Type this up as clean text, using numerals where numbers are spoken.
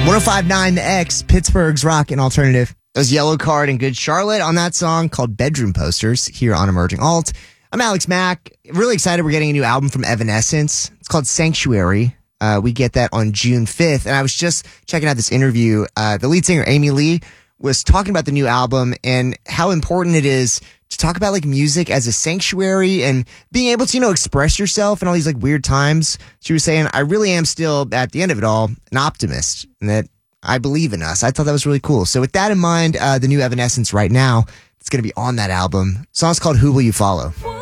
1059 The X, Pittsburgh's rock and alternative. That was Yellow Card and Good Charlotte on that song called Bedroom Posters here on Emerging Alt. I'm Alex Mack. Really excited we're getting a new album from Evanescence. It's called Sanctuary. We get that on June 5th. And I was just checking out this interview. The lead singer, Amy Lee, was talking about the new album and how important it is to talk about like music as a sanctuary and being able to, express yourself in all these like weird times. She was saying, I really am still at the end of it all an optimist and that I believe in us. I thought that was really cool. So with that in mind, the new Evanescence right now, it's going to be on that album. The song's called Who Will You Follow?